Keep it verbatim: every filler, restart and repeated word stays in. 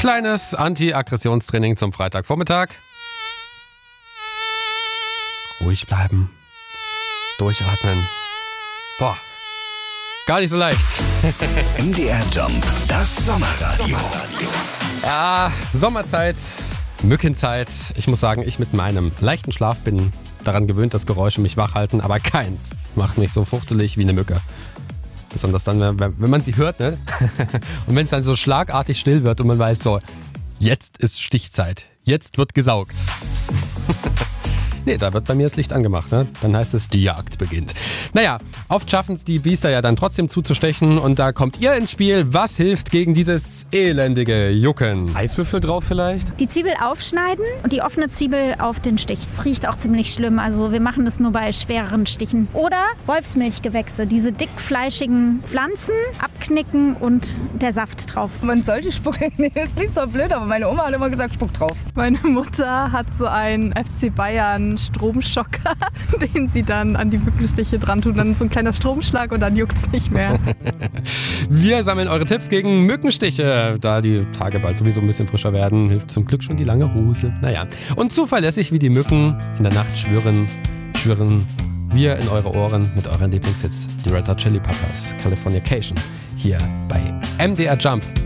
Kleines Anti-Aggressionstraining zum Freitagvormittag. Ruhig bleiben. Durchatmen. Boah, gar nicht so leicht. M D R Jump, das Sommerradio. Ja, Sommerzeit, Mückenzeit. Ich muss sagen, ich mit meinem leichten Schlaf bin daran gewöhnt, dass Geräusche mich wach halten, aber keins macht mich so fuchtelig wie eine Mücke. Besonders dann, wenn, wenn man sie hört, ne? Und wenn es dann so schlagartig still wird und man weiß so, jetzt ist Stichzeit, jetzt wird gesaugt. Nee, da wird bei mir das Licht angemacht, ne? Dann heißt es, die Jagd beginnt. Naja, oft schaffen es die Biester ja dann trotzdem zuzustechen und da kommt ihr ins Spiel. Was hilft gegen dieses elendige Jucken? Eiswürfel drauf vielleicht? Die Zwiebel aufschneiden und die offene Zwiebel auf den Stich. Es riecht auch ziemlich schlimm, also wir machen das nur bei schwereren Stichen. Oder Wolfsmilchgewächse, diese dickfleischigen Pflanzen abknicken und der Saft drauf. Man sollte spucken. Nee, das klingt zwar blöd, aber meine Oma hat immer gesagt, spuck drauf. Meine Mutter hat so einen F C Bayern Stromschocker, den sie dann an die Mückenstiche dran tun. Dann ist so ein kleiner Stromschlag und dann juckt es nicht mehr. Wir sammeln eure Tipps gegen Mückenstiche. Da die Tage bald sowieso ein bisschen frischer werden, hilft zum Glück schon die lange Hose. Naja, und zuverlässig wie die Mücken in der Nacht schwirren, schwirren wir in eure Ohren mit euren Lieblingshits. Die Red Hot Chili Peppers, Californication, hier bei M D R Jump.